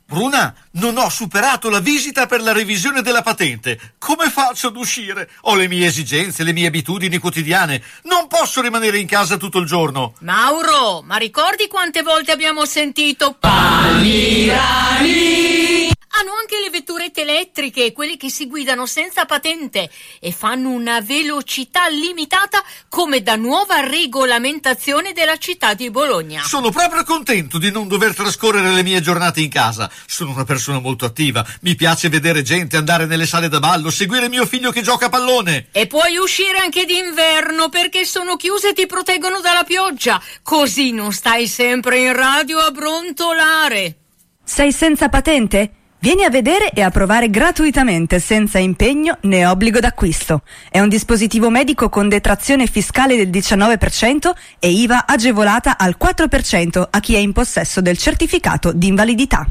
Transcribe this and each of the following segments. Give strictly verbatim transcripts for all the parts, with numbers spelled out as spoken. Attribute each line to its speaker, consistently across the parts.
Speaker 1: Bruna, non ho superato la visita per la revisione della patente. Come faccio ad uscire? Ho le mie esigenze, le mie abitudini quotidiane. Non posso rimanere in casa tutto il giorno.
Speaker 2: Mauro, ma ricordi quante volte abbiamo sentito Pagliarani? Hanno anche le vetturette elettriche, quelle che si guidano senza patente e fanno una velocità limitata come da nuova regolamentazione della città di Bologna.
Speaker 1: Sono proprio contento di non dover trascorrere le mie giornate in casa. Sono una persona molto attiva, mi piace vedere gente, andare nelle sale da ballo, seguire mio figlio che gioca a pallone.
Speaker 2: E puoi uscire anche d'inverno perché sono chiuse e ti proteggono dalla pioggia, così non stai sempre in radio a brontolare.
Speaker 3: Sei senza patente? Vieni a vedere e a provare gratuitamente, senza impegno né obbligo d'acquisto. È un dispositivo medico con detrazione fiscale del diciannove per cento e I V A agevolata al quattro per cento a chi è in possesso del certificato di invalidità.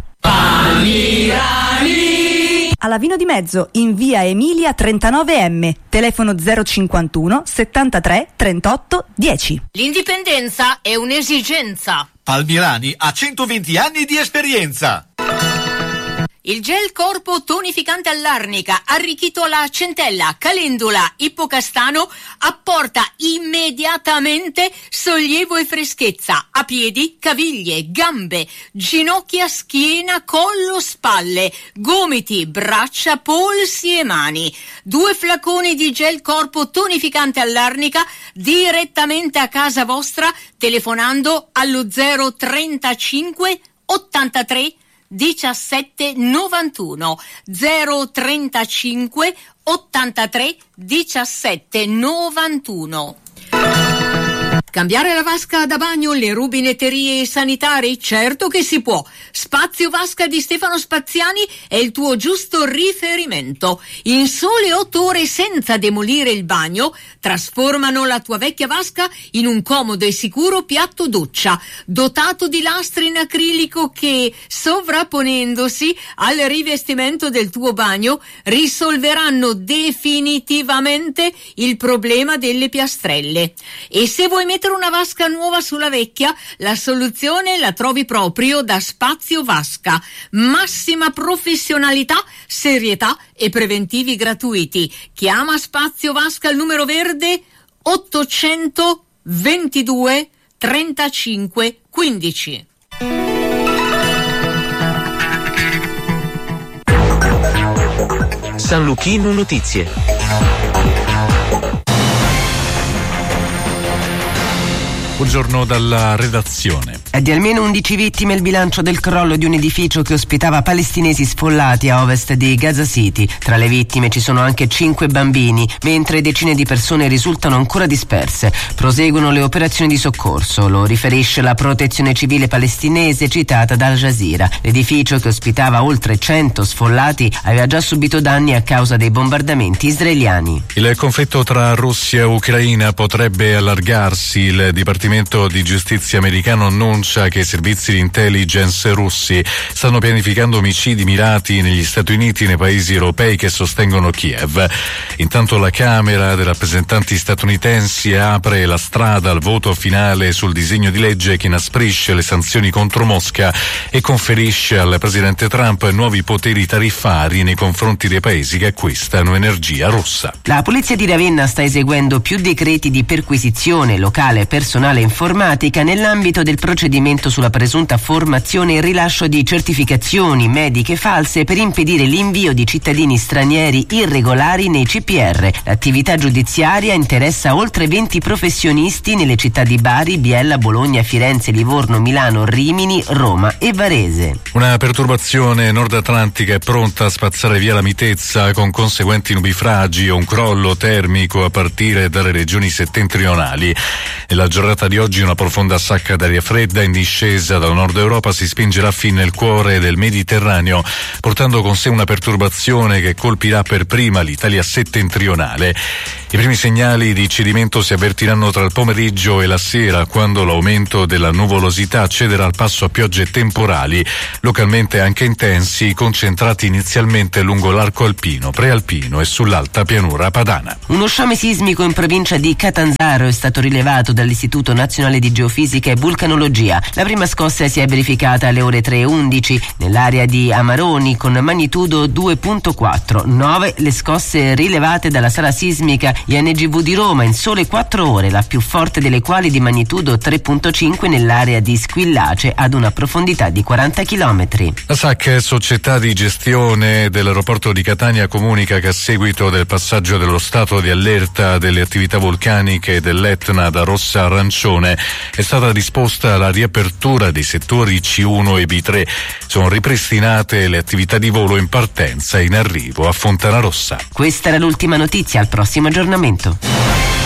Speaker 2: Pagliarani!
Speaker 3: Alla Vino di Mezzo, in via Emilia trentanove M, telefono zero cinquantuno settantatré trentotto dieci.
Speaker 2: L'indipendenza è un'esigenza.
Speaker 1: Palmirani ha centoventi anni di esperienza.
Speaker 2: Il gel corpo tonificante all'arnica, arricchito alla centella, calendula, ippocastano, apporta immediatamente sollievo e freschezza a piedi, caviglie, gambe, ginocchia, schiena, collo, spalle, gomiti, braccia, polsi e mani. Due flaconi di gel corpo tonificante all'arnica direttamente a casa vostra telefonando allo zero trentacinque ottantatré diciassette novantuno zero trentacinque ottantatré diciassette novantuno. Cambiare la vasca da bagno, le rubinetterie sanitarie? Certo che si può. Spazio Vasca di Stefano Spaziani è il tuo giusto riferimento. In sole otto ore, senza demolire il bagno, trasformano la tua vecchia vasca in un comodo e sicuro piatto doccia, dotato di lastre in acrilico che, sovrapponendosi al rivestimento del tuo bagno, risolveranno definitivamente il problema delle piastrelle. E se vuoi mettere una vasca nuova sulla vecchia, la soluzione la trovi proprio da Spazio Vasca. Massima professionalità, serietà e preventivi gratuiti. Chiama Spazio Vasca al numero verde ottocentoventidue trentacinque quindici.
Speaker 4: San Luchino Notizie. Buongiorno dalla redazione.
Speaker 5: È di almeno undici vittime il bilancio del crollo di un edificio che ospitava palestinesi sfollati a ovest di Gaza City. Tra le vittime ci sono anche cinque bambini, mentre decine di persone risultano ancora disperse. Proseguono le operazioni di soccorso, lo riferisce la protezione civile palestinese citata da Al Jazeera. L'edificio, che ospitava oltre cento sfollati, aveva già subito danni a causa dei bombardamenti israeliani.
Speaker 4: Il conflitto tra Russia e Ucraina potrebbe allargarsi. Il Dipartimento di Giustizia americano annuncia che i servizi di intelligence russi stanno pianificando omicidi mirati negli Stati Uniti e nei paesi europei che sostengono Kiev. Intanto la Camera dei rappresentanti statunitensi apre la strada al voto finale sul disegno di legge che inasprisce le sanzioni contro Mosca e conferisce al presidente Trump nuovi poteri tariffari nei confronti dei paesi che acquistano energia russa.
Speaker 5: La polizia di Ravenna sta eseguendo più decreti di perquisizione locale e personale informatica nell'ambito del procedimento sulla presunta formazione e rilascio di certificazioni mediche false per impedire l'invio di cittadini stranieri irregolari nei C P R. L'attività giudiziaria interessa oltre venti professionisti nelle città di Bari, Biella, Bologna, Firenze, Livorno, Milano, Rimini, Roma e Varese.
Speaker 4: Una perturbazione nord atlantica è pronta a spazzare via la mitezza con conseguenti nubifragi e un crollo termico a partire dalle regioni settentrionali. Nella giornata di oggi una profonda sacca d'aria fredda in discesa dal nord Europa si spingerà fin nel cuore del Mediterraneo, portando con sé una perturbazione che colpirà per prima l'Italia settentrionale. I primi segnali di cedimento si avvertiranno tra il pomeriggio e la sera, quando l'aumento della nuvolosità cederà al passo a piogge temporali, localmente anche intensi, concentrati inizialmente lungo l'arco alpino, prealpino e sull'alta pianura padana.
Speaker 5: Uno sciame sismico in provincia di Catanzaro è stato rilevato dall'Istituto Nazionale di Geofisica e Vulcanologia. La prima scossa si è verificata alle ore tre e undici nell'area di Amaroni con magnitudo due virgola quattro. nove le scosse rilevate dalla sala sismica I N G V di Roma in sole quattro ore, la più forte delle quali di magnitudo tre virgola cinque nell'area di Squillace ad una profondità di quaranta chilometri.
Speaker 4: La S A C, società di gestione dell'aeroporto di Catania, comunica che a seguito del passaggio dello stato di allerta delle attività vulcaniche dell'Etna da rossa a arancione è stata disposta la riapertura dei settori C uno e B tre. Sono ripristinate le attività di volo in partenza e in arrivo a Fontanarossa.
Speaker 5: Questa era l'ultima notizia, al prossimo aggiornamento.